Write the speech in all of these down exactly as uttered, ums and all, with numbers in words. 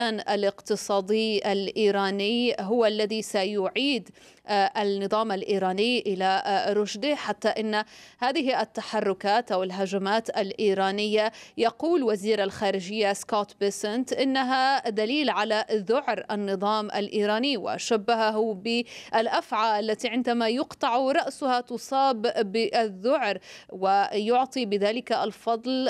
الاقتصادي الإيراني هو الذي سيعيد النظام الإيراني إلى رشده، حتى إن هذه التحركات أو الهجمات الإيرانية يقول وزير الخارجية سكوت بيسنت إنها دليل على ذعر النظام الإيراني، وشبهه بالأفعى التي عندما يقطع رأسها تصاب بالذعر، ويعطي بذلك الفضل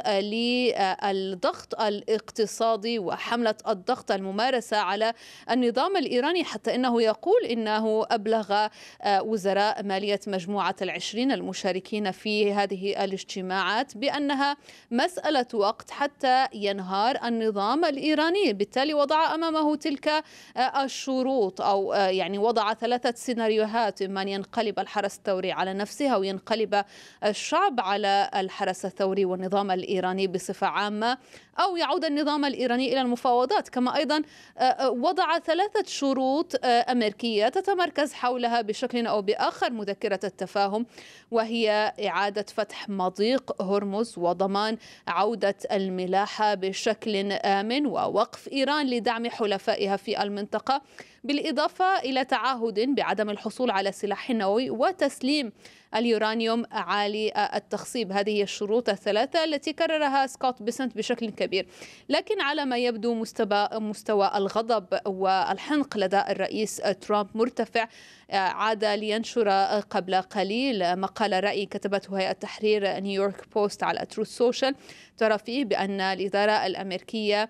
للضغط الاقتصادي وحملة الضغط الممارسة على النظام الإيراني، حتى إنه يقول إنه أبلغ وزراء مالية مجموعة العشرين المشاركين في هذه الاجتماعات بأنها مسألة وقت حتى ينهار النظام الإيراني. بالتالي وضع أمامه تلك الشروط، أو يعني وضع ثلاثة سيناريوهات: إما أن ينقلب الحرس الثوري على نفسه، أو ينقلب الشعب على الحرس الثوري والنظام الإيراني بصفة عامة، أو يعود النظام الإيراني إلى المفاوضات. كما أيضا وضع ثلاثة شروط أمريكية تتمركز حولها بشكل أو بآخر مذكرة التفاهم، وهي إعادة فتح مضيق هرمز، وضمان عودة الملاحة بشكل آمن، ووقف إيران لدعم حلفائها في المنطقة، بالإضافة إلى تعهد بعدم الحصول على سلاح نووي وتسليم اليورانيوم عالي التخصيب. هذه الشروط الثلاثة التي كررها سكوت بيسنت بشكل كبير. لكن على ما يبدو مستوى, مستوى الغضب والحنق لدى الرئيس ترامب مرتفع. عاد لينشر قبل قليل مقال رأي كتبته هيئة تحرير نيويورك بوست على تروث سوشيال، ترى فيه بأن الإدارة الأمريكية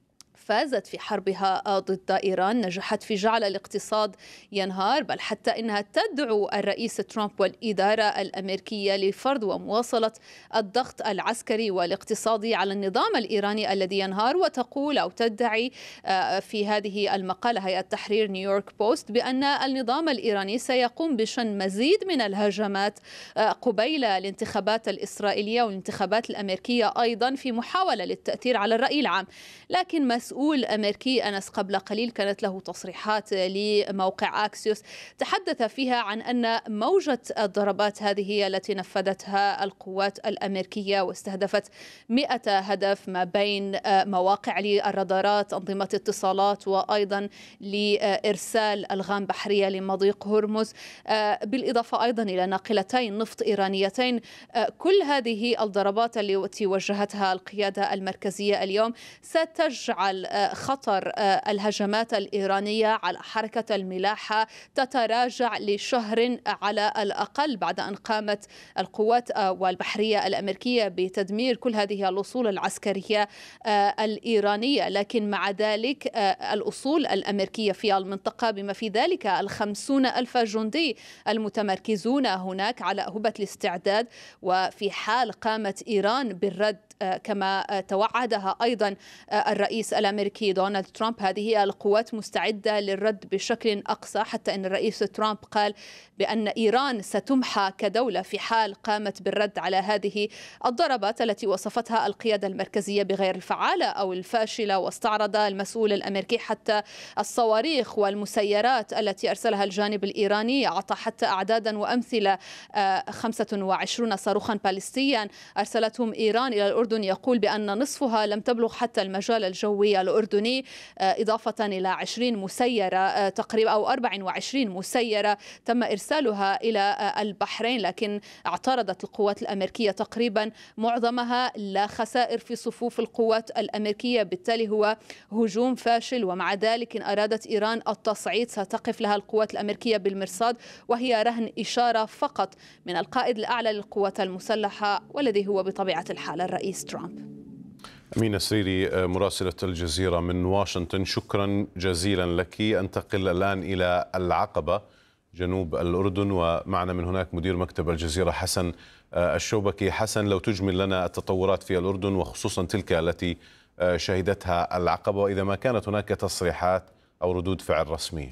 فازت في حربها ضد إيران، نجحت في جعل الاقتصاد ينهار، بل حتى إنها تدعو الرئيس ترامب والإدارة الأمريكية لفرض ومواصلة الضغط العسكري والاقتصادي على النظام الإيراني الذي ينهار. وتقول أو تدعي في هذه المقالة هيئة تحرير نيويورك بوست بأن النظام الإيراني سيقوم بشن مزيد من الهجمات قبيل الانتخابات الإسرائيلية والانتخابات الأمريكية أيضا، في محاولة للتأثير على الرأي العام. لكن مسؤول أمريكي أنس قبل قليل كانت له تصريحات لموقع أكسيوس تحدث فيها عن أن موجة الضربات هذه التي نفذتها القوات الأمريكية واستهدفت مئة هدف ما بين مواقع للرادارات، أنظمة اتصالات، وأيضا لإرسال ألغام بحرية لمضيق هرمز، بالإضافة أيضا إلى ناقلتين نفط إيرانيتين. كل هذه الضربات التي وجهتها القيادة المركزية اليوم ستجعل خطر الهجمات الإيرانية على حركة الملاحة تتراجع لشهر على الأقل، بعد أن قامت القوات والبحرية الأمريكية بتدمير كل هذه الأصول العسكرية الإيرانية. لكن مع ذلك الأصول الأمريكية في المنطقة، بما في ذلك الخمسون ألف جندي المتمركزون هناك على أهبة الاستعداد، وفي حال قامت إيران بالرد كما توعدها أيضا الرئيس الأمريكي دونالد ترامب، هذه القوات مستعدة للرد بشكل أقصى، حتى أن الرئيس ترامب قال بأن إيران ستمحى كدولة في حال قامت بالرد على هذه الضربات التي وصفتها القيادة المركزية بغير الفعالة أو الفاشلة. واستعرض المسؤول الأمريكي حتى الصواريخ والمسيرات التي أرسلها الجانب الإيراني، أعطى حتى أعدادا وأمثلة: خمسة وعشرين صاروخا باليستيا أرسلتهم إيران إلى الأردن، يقول بأن نصفها لم تبلغ حتى المجال الجوي الأردني، إضافة إلى عشرين مسيرة تقريبا أو أربع وعشرين مسيرة تم إرسالها إلى البحرين. لكن اعترضت القوات الأمريكية تقريبا معظمها، لا خسائر في صفوف القوات الأمريكية، بالتالي هو هجوم فاشل. ومع ذلك إن أرادت إيران التصعيد ستقف لها القوات الأمريكية بالمرصاد، وهي رهن إشارة فقط من القائد الأعلى للقوات المسلحة، والذي هو بطبيعة الحال الرئيس ترامب. أمينة سريري مراسلة الجزيرة من واشنطن، شكرا جزيلا لك. أنتقل الآن إلى العقبة جنوب الأردن، ومعنا من هناك مدير مكتب الجزيرة حسن الشوبكي. حسن، لو تجمل لنا التطورات في الأردن وخصوصا تلك التي شهدتها العقبة، وإذا ما كانت هناك تصريحات أو ردود فعل رسمية.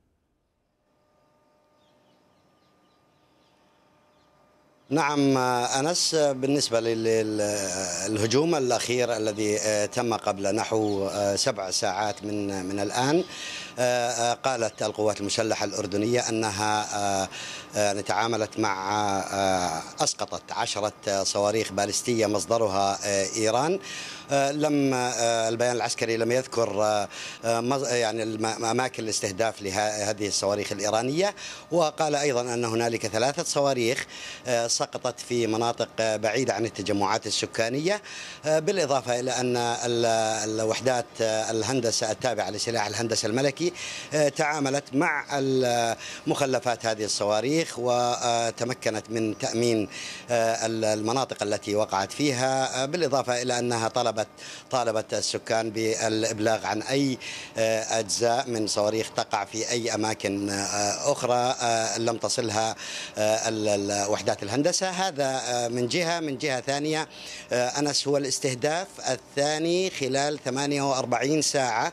نعم أنس، بالنسبة للهجوم الأخير الذي تم قبل نحو سبع ساعات من من الآن، قالت القوات المسلحة الأردنية أنها تعاملت مع أسقطت عشرة صواريخ باليستية مصدرها إيران، لم البيان العسكري لم يذكر يعني أماكن الاستهداف لهذه الصواريخ الإيرانية، وقال أيضا أن هنالك ثلاثة صواريخ سقطت في مناطق بعيدة عن التجمعات السكانية، بالإضافة إلى أن الوحدات الهندسة التابعة لسلاح الهندسة الملكي تعاملت مع مخلفات هذه الصواريخ وتمكنت من تأمين المناطق التي وقعت فيها، بالإضافة إلى أنها طلبت طالبت السكان بالإبلاغ عن أي أجزاء من صواريخ تقع في أي أماكن أخرى لم تصلها وحدات الهندسة. هذا من جهة. من جهة ثانية، أنس، هو الاستهداف الثاني خلال ثمانية وأربعين ساعة،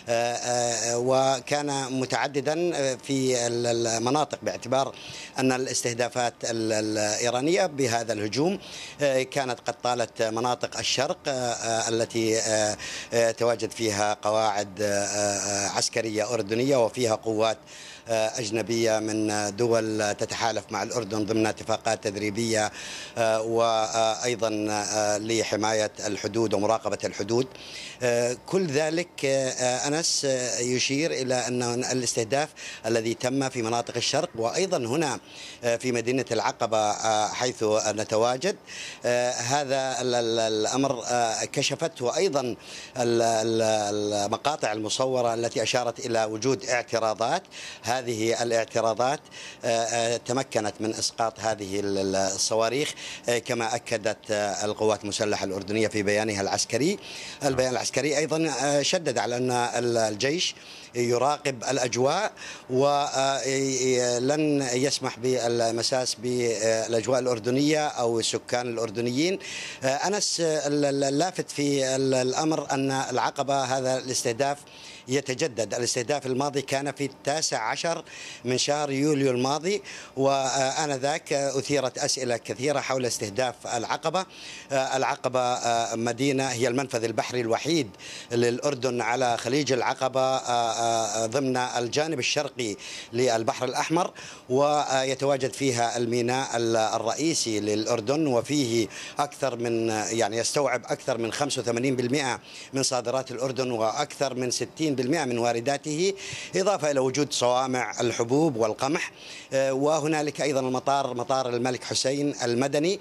وكان متعددا في المناطق، باعتبار أن الاستهدافات الإيرانية بهذا الهجوم كانت قد طالت مناطق الشرق التي تواجد فيها قواعد عسكرية أردنية وفيها قوات أجنبية من دول تتحالف مع الأردن ضمن اتفاقات تدريبية وأيضا لحماية الحدود ومراقبة الحدود. كل ذلك أنس يشير إلى أن الاستهداف الذي تم في مناطق الشرق وأيضا هنا في مدينة العقبة حيث نتواجد، هذا الأمر كشفته أيضا المقاطع المصورة التي أشارت إلى وجود اعتراضات. هذه الاعتراضات تمكنت من إسقاط هذه الصواريخ كما أكدت القوات المسلحة الأردنية في بيانها العسكري. البيان العسكري أيضا شدد على أن الجيش يراقب الأجواء ولن يسمح بالمساس بالأجواء الأردنية أو السكان الأردنيين. أنس، اللافت في الأمر أن العقبة هذا الاستهداف يتجدد. الاستهداف الماضي كان في التاسع عشر من شهر يوليو الماضي، وآنذاك أثيرت أسئلة كثيرة حول استهداف العقبة. العقبة مدينة هي المنفذ البحري الوحيد للأردن على خليج العقبة ضمن الجانب الشرقي للبحر الأحمر، ويتواجد فيها الميناء الرئيسي للأردن، وفيه أكثر من يعني يستوعب أكثر من خمسة وثمانين بالمئة من صادرات الأردن وأكثر من ستين بالمئة من وارداته، إضافة إلى وجود صوامع الحبوب والقمح. وهنالك أيضا المطار مطار الملك حسين المدني،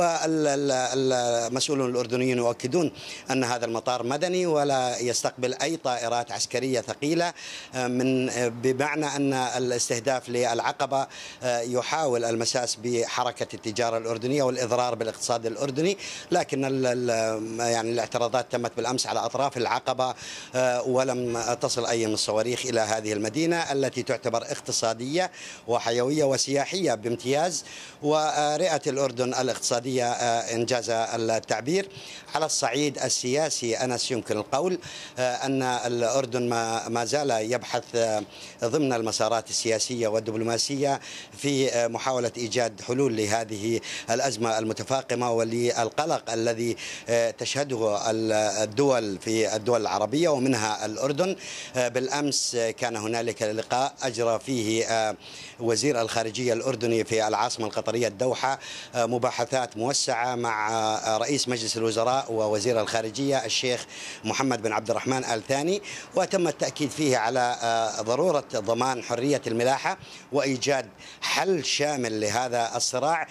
والمسؤولون الأردنيين يؤكدون أن هذا المطار مدني ولا يستقبل أي طائرات عسكرية ثقيلة، من بمعنى أن الاستهداف للعقبة يحاول المساس بحركة التجارة الأردنية والإضرار بالاقتصاد الأردني. لكن يعني الاعتراضات تمت بالأمس على أطراف العقبة ولم تصل أي من الصواريخ إلى هذه المدينة التي تعتبر اقتصادية وحيوية وسياحية بامتياز، ورئة الأردن الاقتصادية إنجاز التعبير. على الصعيد السياسي أنس، يمكن القول أن الأردن ما زال يبحث ضمن المسارات السياسية والدبلوماسية في محاولة إيجاد حلول لهذه الأزمة المتفاقمة وللقلق الذي تشهده الدول في الدول العربية ومنها الأردن. بالأمس كان هنالك لقاء أجرى فيه وزير الخارجية الأردني في العاصمة القطرية الدوحة مباحثات موسعة مع رئيس مجلس الوزراء ووزير الخارجية الشيخ محمد بن عبد الرحمن آل ثاني، وتم التأكيد فيه على ضرورة ضمان حرية الملاحة وإيجاد حل شامل لهذا الصراع.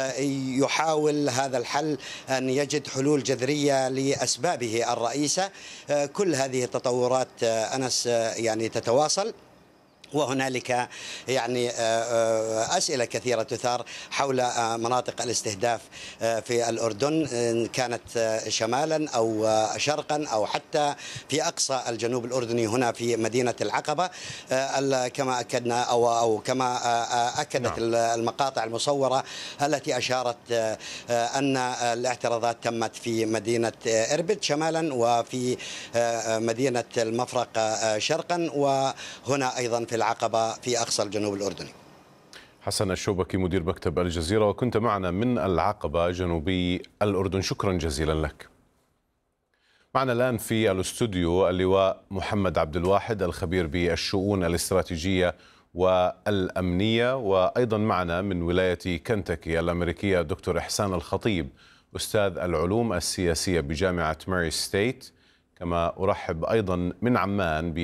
يحاول هذا الحل أن يجد حلول جذرية لأسبابه الرئيسة. كل هذه التطورات أنس يعني تتواصل، وهنالك يعني أسئلة كثيرة تثار حول مناطق الاستهداف في الأردن، كانت شمالا أو شرقا أو حتى في أقصى الجنوب الأردني هنا في مدينة العقبة، كما أكدنا أو أو كما أكدت المقاطع المصورة التي أشارت أن الاعتراضات تمت في مدينة إربد شمالا وفي مدينة المفرق شرقا، وهنا أيضا في العقبة في أقصى الجنوب الأردني. حسن الشوبكي مدير مكتب الجزيرة، وكنت معنا من العقبة جنوبي الأردن، شكرا جزيلا لك. معنا الآن في الاستوديو اللواء محمد عبد الواحد الخبير بالشؤون الاستراتيجية والأمنية، وأيضا معنا من ولاية كنتاكي الأمريكية دكتور إحسان الخطيب أستاذ العلوم السياسية بجامعة ماري ستيت. كما أرحب أيضا من عمان